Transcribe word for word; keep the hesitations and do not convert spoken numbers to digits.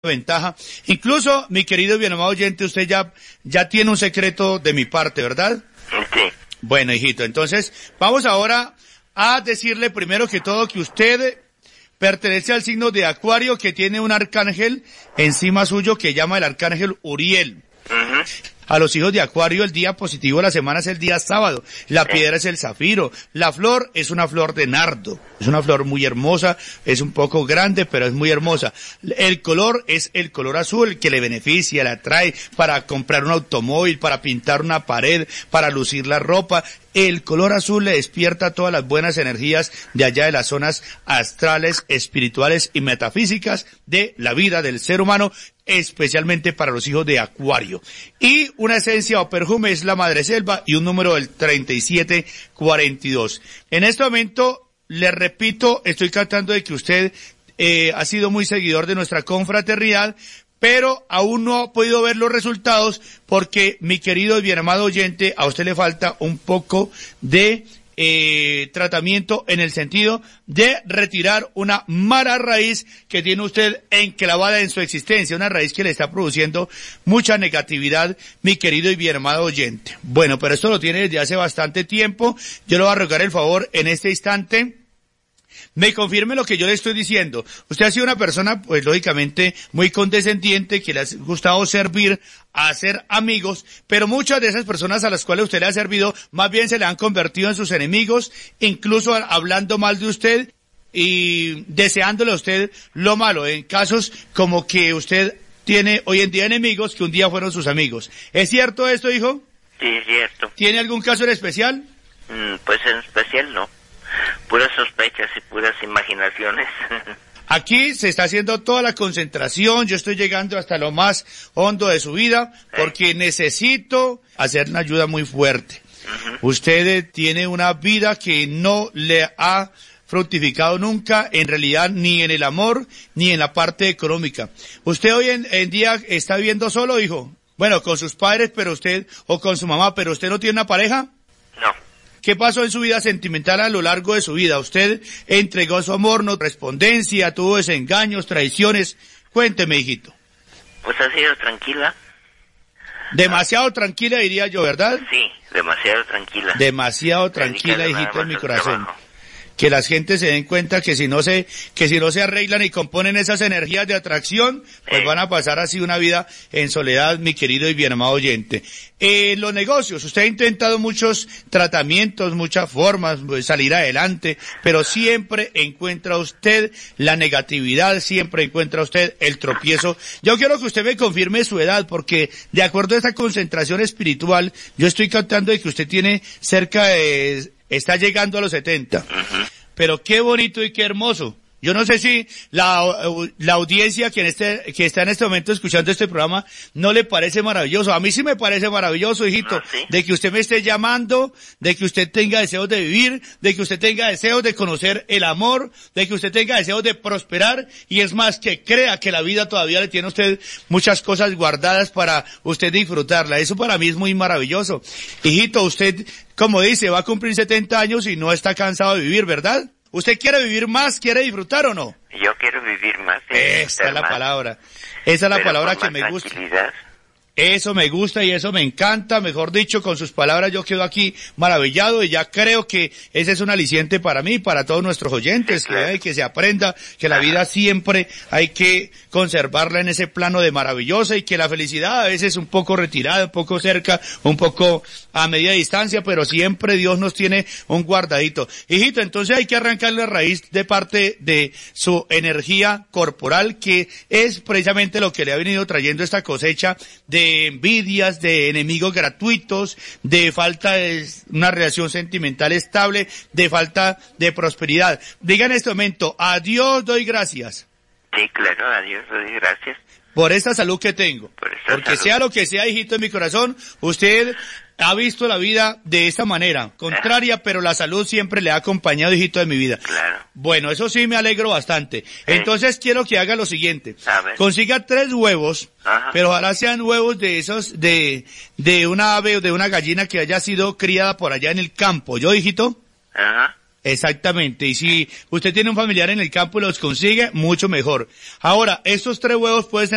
ventaja. Incluso, mi querido y bien amado oyente, usted ya, ya tiene un secreto de mi parte, ¿verdad? Sí. Bueno, hijito, entonces, vamos ahora a decirle primero que todo que usted pertenece al signo de Acuario, que tiene un arcángel encima suyo que llama el arcángel Uriel. Uh-huh. A los hijos de Acuario, el día positivo de la semana es el día sábado. La piedra es el zafiro. La flor es una flor de nardo. Es una flor muy hermosa. Es un poco grande, pero es muy hermosa. El color es el color azul, que le beneficia, le atrae para comprar un automóvil, para pintar una pared, para lucir la ropa. El color azul le despierta todas las buenas energías de allá de las zonas astrales, espirituales y metafísicas de la vida del ser humano, especialmente para los hijos de Acuario. Y una esencia o perfume es la madreselva y un número del treinta y siete cuarenta y dos. En este momento, le repito, estoy tratando de que usted eh, ha sido muy seguidor de nuestra confraternidad, pero aún no ha podido ver los resultados porque, mi querido y bien amado oyente, a usted le falta un poco de eh, tratamiento en el sentido de retirar una mala raíz que tiene usted enclavada en su existencia, una raíz que le está produciendo mucha negatividad, mi querido y bien amado oyente. Bueno, pero esto lo tiene desde hace bastante tiempo. Yo le voy a rogar el favor en este instante me confirme lo que yo le estoy diciendo. Usted ha sido una persona, pues lógicamente, muy condescendiente, que le ha gustado servir, hacer amigos, pero muchas de esas personas a las cuales usted le ha servido, más bien se le han convertido en sus enemigos, incluso hablando mal de usted y deseándole a usted lo malo, en casos como que usted tiene hoy en día enemigos que un día fueron sus amigos. ¿Es cierto esto, hijo? Sí, es cierto. ¿Tiene algún caso en especial? Mm, pues en especial no. Puras sospechas y puras imaginaciones. Aquí se está haciendo toda la concentración, yo estoy llegando hasta lo más hondo de su vida, porque necesito hacer una ayuda muy fuerte. Uh-huh. Usted tiene una vida que no le ha fructificado nunca, en realidad, ni en el amor, ni en la parte económica. ¿Usted hoy en, en día está viviendo solo, hijo? Bueno, con sus padres, pero usted, o con su mamá, pero usted no tiene una pareja? No. ¿Qué pasó en su vida sentimental a lo largo de su vida? ¿Usted entregó su amor, no correspondencia, tuvo desengaños, traiciones? Cuénteme, hijito. Pues ha sido tranquila. Demasiado ah. tranquila, diría yo, ¿verdad? Sí, demasiado tranquila. Demasiado tranquila, hijito, en mi corazón. Trabajo. Que las gentes se den cuenta que si no se, que si no se arreglan y componen esas energías de atracción, pues eh. van a pasar así una vida en soledad, mi querido y bien amado oyente. En eh, los negocios, usted ha intentado muchos tratamientos, muchas formas de salir adelante, pero siempre encuentra usted la negatividad, siempre encuentra usted el tropiezo. Yo quiero que usted me confirme su edad, porque de acuerdo a esta concentración espiritual, yo estoy captando de que usted tiene cerca de, está llegando a los setenta. Uh-huh. Pero qué bonito y qué hermoso. Yo no sé si la, la audiencia que, en este, que está en este momento escuchando este programa no le parece maravilloso. A mí sí me parece maravilloso, hijito, ¿Ah, sí? de que usted me esté llamando, de que usted tenga deseos de vivir, de que usted tenga deseos de conocer el amor, de que usted tenga deseos de prosperar, y es más, que crea que la vida todavía le tiene a usted muchas cosas guardadas para usted disfrutarla. Eso para mí es muy maravilloso. Hijito, usted, como dice, va a cumplir setenta años y no está cansado de vivir, ¿verdad? ¿Usted quiere vivir más? ¿Quiere disfrutar o no? Yo quiero vivir más. Esa es la palabra. Esa es la palabra que me gusta. Eso me gusta y eso me encanta. Mejor dicho, con sus palabras yo quedo aquí maravillado y ya creo que ese es un aliciente para mí, para todos nuestros oyentes, sí, claro. que, hay, que se aprenda que la vida siempre hay que conservarla en ese plano de maravillosa y que la felicidad a veces un poco retirada, un poco cerca, un poco a media distancia, pero siempre Dios nos tiene un guardadito. Hijito, entonces hay que arrancar la raíz de parte de su energía corporal, que es precisamente lo que le ha venido trayendo esta cosecha de de envidias, de enemigos gratuitos, de falta de una relación sentimental estable, de falta de prosperidad. Diga en este momento, a Dios doy gracias. Sí, claro, a Dios doy gracias. Por esta salud que tengo. Por esta Porque salud. sea lo que sea, hijito, en mi corazón, usted ha visto la vida de esta manera, contraria, ah. pero la salud siempre le ha acompañado, hijito, de mi vida. Claro. Bueno, eso sí me alegro bastante. Sí. Entonces quiero que haga lo siguiente. Consiga tres huevos, Ajá. pero ojalá sean huevos de esos, de, de una ave o de una gallina que haya sido criada por allá en el campo. ¿Yo, hijito? Ajá. Exactamente, y si usted tiene un familiar en el campo y los consigue, mucho mejor. Ahora, estos tres huevos pueden ser